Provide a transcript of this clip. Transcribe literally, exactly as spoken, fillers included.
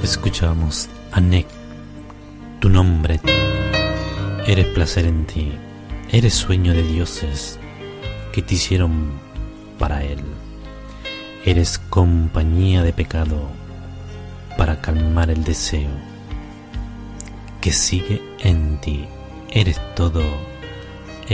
Escuchamos a Nek, tu nombre, eres placer en ti, eres sueño de dioses que te hicieron para él, eres compañía de pecado para calmar el deseo que sigue en ti, eres todo